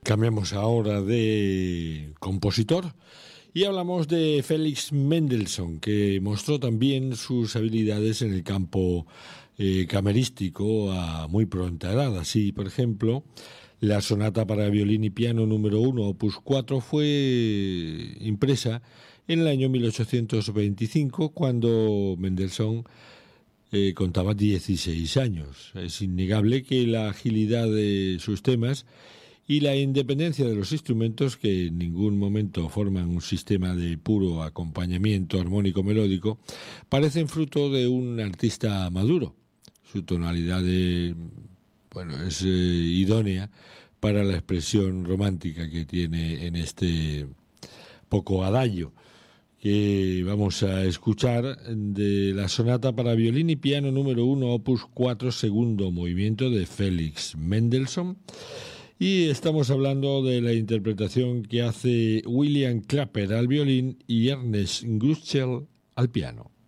Cambiamos ahora de compositor y hablamos de Felix Mendelssohn, que mostró también sus habilidades en el campo camerístico a muy pronta edad. Así, por ejemplo, la sonata para violín y piano número 1, opus 4, fue impresa en el año 1825, cuando Mendelssohn contaba 16 años. Es innegable que la agilidad de sus temas y la independencia de los instrumentos, que en ningún momento forman un sistema de puro acompañamiento armónico melódico, parecen fruto de un artista maduro. Su tonalidad es idónea para la expresión romántica que tiene en este poco adagio que vamos a escuchar de la sonata para violín y piano número 1, opus 4, segundo movimiento de Felix Mendelssohn. Y estamos hablando de la interpretación que hace William Clapper al violín y Ernest Gruschel al piano.